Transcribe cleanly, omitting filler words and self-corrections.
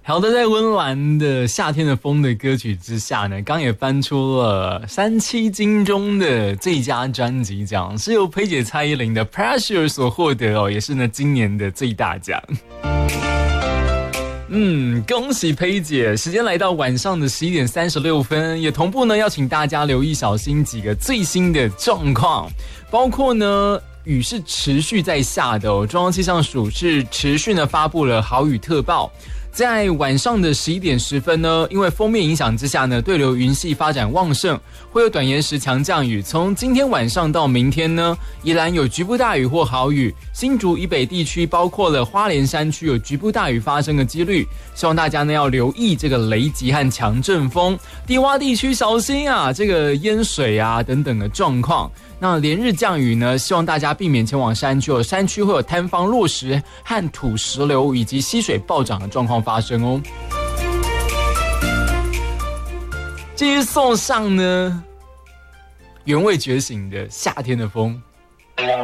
好的，在温岚的夏天的风的歌曲之下呢，刚也翻出了37金钟的最佳专辑奖，是由佩姐蔡依林的 Pressure 所获得哦，也是呢今年的最大奖。恭喜佩姐！时间来到晚上的11点36分，也同步呢要请大家留意小心几个最新的状况，包括呢雨是持续在下的哦，中央气象署是持续呢发布了豪雨特报。在晚上的11点10分呢，因为锋面影响之下呢，对流云系发展旺盛，会有短延时强降雨。从今天晚上到明天呢，宜兰有局部大雨或豪雨，新竹以北地区包括了花莲山区有局部大雨发生的几率，希望大家呢要留意这个雷击和强阵风，低洼地区小心啊，这个淹水啊等等的状况。那连日降雨呢，希望大家避免前往山区，山区会有坍方落石和土石流以及溪水暴涨的状况发生哦。继续送上呢原味觉醒的夏天的风。